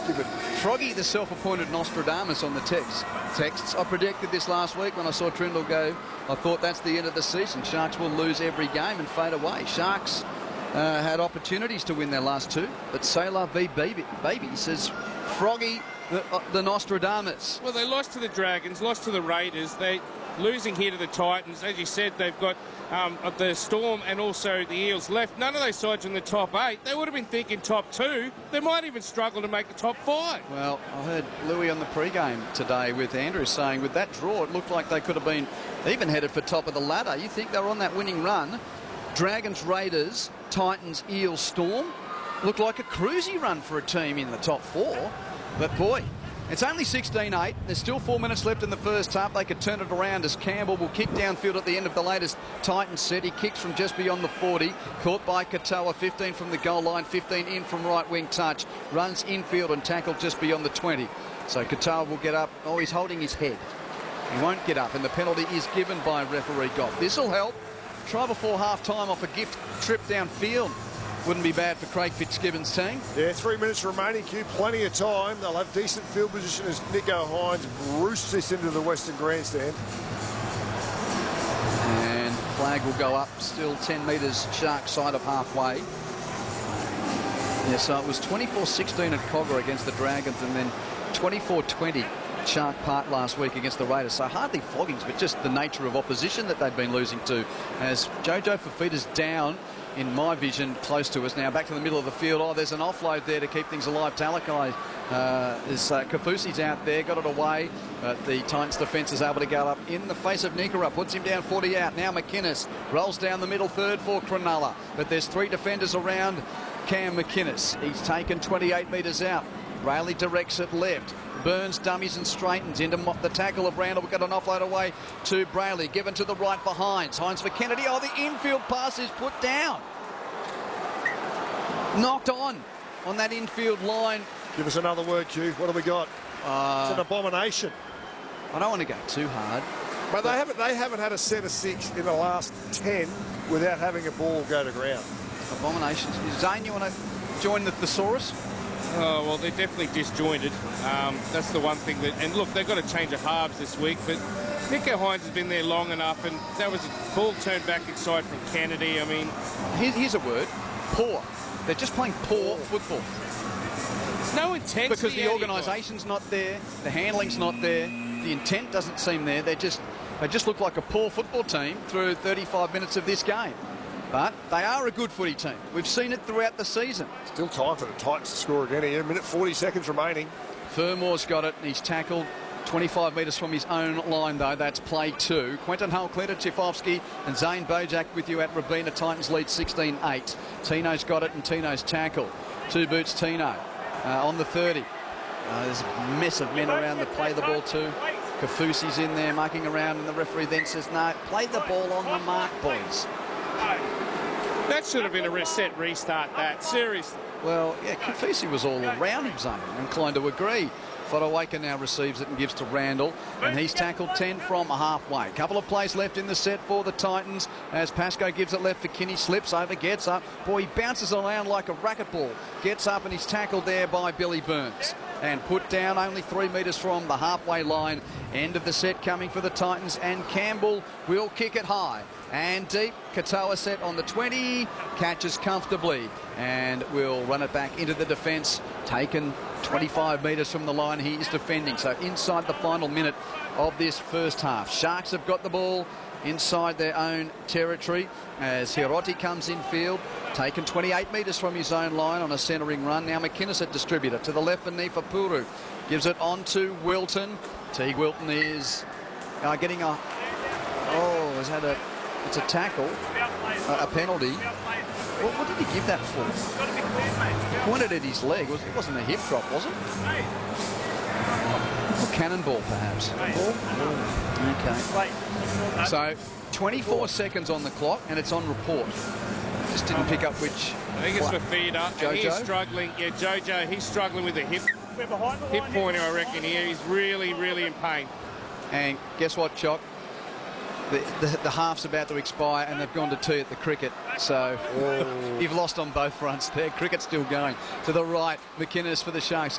Fitzgibbon. Froggy, the self-appointed Nostradamus on the texts. I predicted this last week when I saw Trindle go. I thought that's the end of the season. Sharks will lose every game and fade away. Sharks had opportunities to win their last two, but Sailor v. Baby says Froggy, the Nostradamus. Well, they lost to the Dragons, lost to the Raiders. They losing here to the Titans. As you said, they've got the Storm and also the Eels left. None of those sides in the top 8. They would have been thinking top 2. They might even struggle to make the top 5. Well, I heard Louis on the pre-game today with Andrew saying with that draw, it looked like they could have been even headed for top of the ladder. You think they were on that winning run? Dragons, Raiders, Titans, Eels, Storm. Looked like a cruisy run for a team in the top 4. But boy, it's only 16-8. There's still 4 minutes left in the first half. They could turn it around as Campbell will kick downfield at the end of the latest Titans set. He kicks from just beyond the 40. Caught by Katoa, 15 from the goal line, 15 in from right wing touch. Runs infield and tackled just beyond the 20. So Katoa will get up. Oh, he's holding his head. He won't get up, and the penalty is given by referee Goff. This will help. Try before half-time off a gift trip downfield. Wouldn't be bad for Craig Fitzgibbon's team. Yeah, 3 minutes remaining, Q. Plenty of time. They'll have decent field position as Nico Hines roosts this into the Western Grandstand. And flag will go up, still 10 metres Shark side of halfway. Yeah, so it was 24-16 at Cogger against the Dragons and then 24-20 Shark Park last week against the Raiders. So hardly floggings, but just the nature of opposition that they've been losing to. As Jojo Fafita's down, in my vision, close to us now. Back to the middle of the field. Oh, there's an offload there to keep things alive. Talakai Kafusi's out there, got it away, but the Titans defence is able to go up in the face of Nikora. Puts him down 40 out. Now McInnes rolls down the middle, third for Cronulla. But there's 3 defenders around Cam McInnes. He's taken 28 metres out. Rayleigh directs it left. Burns dummies and straightens into the tackle of Randall. We've got an offload away to Brayley. Given to the right for Hines. Hines for Kennedy. Oh, the infield pass is put down. Knocked on that infield line. Give us another word, Q. What have we got? It's an abomination. I don't want to go too hard. But they haven't had a set of 6 in the last 10 without having a ball go to ground. Abominations. Zane, you want to join the thesaurus? Oh, well, they're definitely disjointed. That's the one thing that... And look, they've got to change the halves this week, but Nico Hines has been there long enough, and that was a ball turned back inside from Kennedy. I mean... Here's a word. Poor. They're just playing poor football. There's no intensity. Because the organisation's not there, the handling's not there, the intent doesn't seem there. They just look like a poor football team through 35 minutes of this game. But they are a good footy team. We've seen it throughout the season. Still time for the Titans to score again here. 1:40 seconds remaining. Fermore's got it, and he's tackled 25 metres from his own line, though. That's play 2. Quentin Hull, Clinton Tifovski and Zane Bojak with you at Rabina. Titans lead 16-8. Tino's got it, and Tino's tackled. 2 boots Tino on the 30. There's a mess of men around that play the ball too. Kafusi's in there mucking around, and the referee then says, no, play the ball on the mark, boys. That should have been a set restart, that. Seriously. Well, yeah, Kafusi was all around him, Zane. I'm inclined to agree. Fodawaker now receives it and gives to Randall, and he's tackled 10 from halfway. Couple of plays left in the set for the Titans as Pascoe gives it left for Kinney, slips over, gets up. Boy, he bounces around like a racquetball. Gets up and he's tackled there by Billy Burns and put down only 3 metres from the halfway line. End of the set coming for the Titans, and Campbell will kick it high and deep. Katoa set on the 20, catches comfortably and will run it back into the defence. Taken 25 metres from the line, he is defending. So inside the final minute of this first half. Sharks have got the ball inside their own territory as Hiroti comes in field. Taken 28 metres from his own line on a centering run. Now McInnes at distributor to the left for Nifapuru. Gives it on to Wilton. Teague Wilton is getting a... Oh, has had a... It's a tackle, a penalty. What did he give that for? He pointed at his leg. It wasn't a hip drop, was it? Or cannonball, perhaps. Okay. So, 24 seconds on the clock, and it's on report. Just didn't pick up which... I think it's Fafita. Jojo? He's struggling. Yeah, Jojo, he's struggling with the hip pointer, I reckon, here. He's really, really in pain. And guess what, Chock? The half's about to expire and they've gone to tea at the cricket. So you've lost on both fronts there. Cricket's still going. To the right, McInnes for the Sharks.